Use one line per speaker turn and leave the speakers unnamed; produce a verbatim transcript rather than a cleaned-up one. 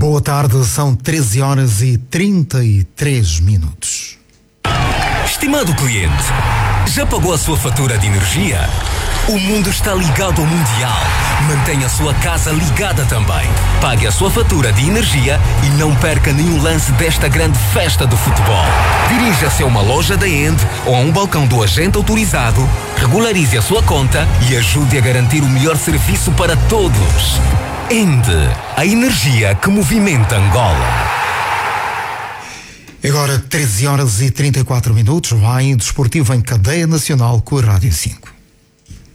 Boa tarde, são treze horas e trinta e três minutos.
Estimado cliente, já pagou a sua fatura de energia? O mundo está ligado ao Mundial. Mantenha a sua casa ligada também. Pague a sua fatura de energia e não perca nenhum lance desta grande festa do futebol. Dirija-se a uma loja da Ende ou a um balcão do agente autorizado, regularize a sua conta e ajude a garantir o melhor serviço para todos. Ende, a energia que movimenta Angola.
Agora treze horas e trinta e quatro minutos, vai em Desportivo em cadeia nacional com a Rádio cinco.